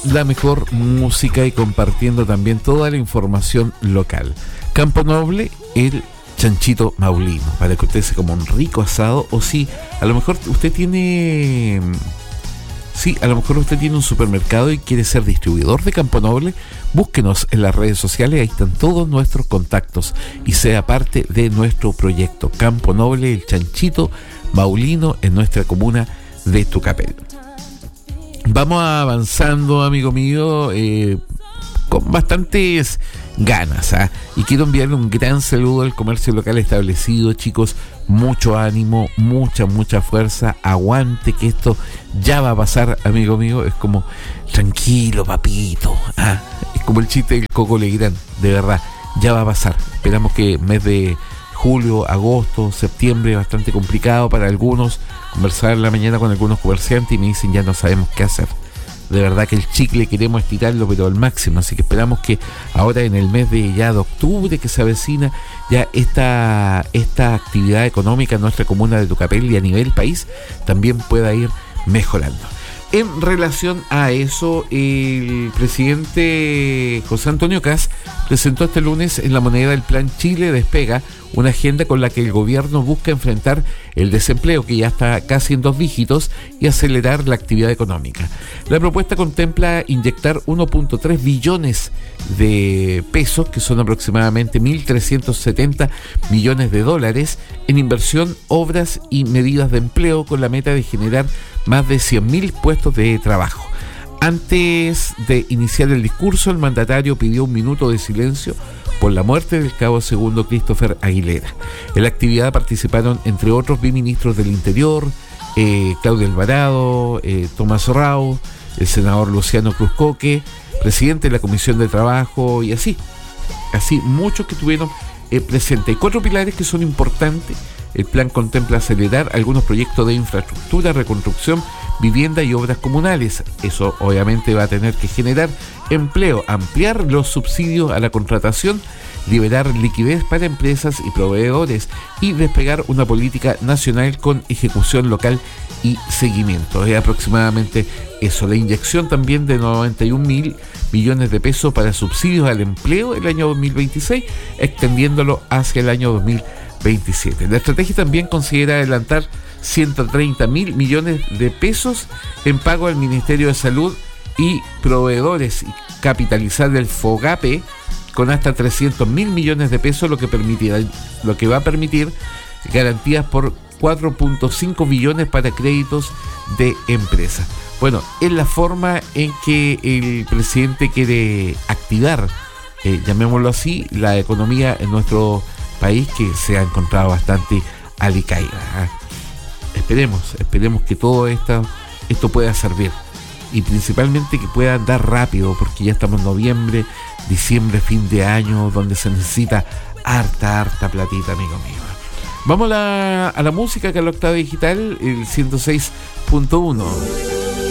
la mejor música y compartiendo también toda la información local. Campo Noble, el chanchito maulino, para que usted se coma un rico asado, o si a lo mejor usted tiene... Sí, a lo mejor usted tiene un supermercado y quiere ser distribuidor de Campo Noble, búsquenos en las redes sociales, ahí están todos nuestros contactos y sea parte de nuestro proyecto Campo Noble, el chanchito maulino en nuestra comuna de Tucapel. Vamos avanzando, amigo mío, con bastantes ganas, y quiero enviarle un gran saludo al comercio local establecido, chicos. Mucho ánimo, mucha fuerza, aguante que esto ya va a pasar, amigo mío. Es como, tranquilo papito, es como el chiste del Coco Legrand, de verdad, ya va a pasar. Esperamos que mes de julio, agosto, septiembre, bastante complicado para algunos. Conversar en la mañana con algunos comerciantes y me dicen ya no sabemos qué hacer. De verdad que el chicle queremos estirarlo pero al máximo, así que esperamos que ahora en el mes de octubre que se avecina ya esta actividad económica en nuestra comuna de Tucapel y a nivel país también pueda ir mejorando. En relación a eso, el presidente José Antonio Kast presentó este lunes en La Moneda el Plan Chile Despega, una agenda con la que el gobierno busca enfrentar el desempleo, que ya está casi en 2 dígitos, y acelerar la actividad económica. La propuesta contempla inyectar 1.3 billones de pesos, que son aproximadamente 1.370 millones de dólares, en inversión, obras y medidas de empleo, con la meta de generar más de 100.000 puestos de trabajo. Antes de iniciar el discurso, el mandatario pidió un minuto de silencio por la muerte del cabo segundo Christopher Aguilera. En la actividad participaron, entre otros, biministros del Interior, Claudio Alvarado, Tomás Rao, el senador Luciano Cruzcoque, presidente de la Comisión de Trabajo, y así muchos que estuvieron presentes. Hay 4 pilares que son importantes. El plan contempla acelerar algunos proyectos de infraestructura, reconstrucción, vivienda y obras comunales. Eso obviamente va a tener que generar empleo, ampliar los subsidios a la contratación, liberar liquidez para empresas y proveedores y despegar una política nacional con ejecución local y seguimiento. Es aproximadamente eso. La inyección también de 91.000 millones de pesos para subsidios al empleo el año 2026, extendiéndolo hacia el año 2027. La estrategia también considera adelantar 130.000 millones de pesos en pago al Ministerio de Salud y proveedores y capitalizar el FOGAPE con hasta 300.000 millones de pesos, lo que va a permitir garantías por 4.5 billones para créditos de empresas. Bueno, es la forma en que el presidente quiere activar, llamémoslo así, la economía en nuestro país, que se ha encontrado bastante alicaída. Esperemos que todo esto pueda servir y principalmente que pueda andar rápido, porque ya estamos en noviembre, diciembre, fin de año, donde se necesita harta platita, amigo mío. Vamos a la música, que es la octava digital, el 106.1.